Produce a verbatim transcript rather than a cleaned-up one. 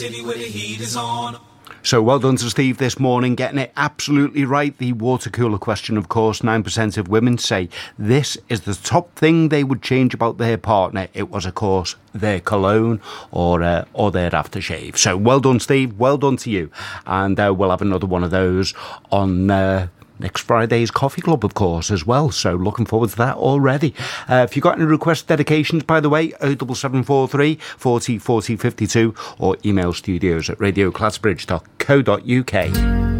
City where the heat is on. So well done to Steve this morning, getting it absolutely right. The water cooler question, of course, nine percent of women say this is the top thing they would change about their partner. It was, of course, their cologne or uh, or their aftershave. So well done, Steve. Well done to you. And uh, we'll have another one of those on Uh, next Friday's Coffee Club, of course, as well. So looking forward to that already. Uh, if you've got any request dedications, by the way, oh seven seven four three, four oh, four oh, five two or email studios at radio clatsbridge dot co dot uk.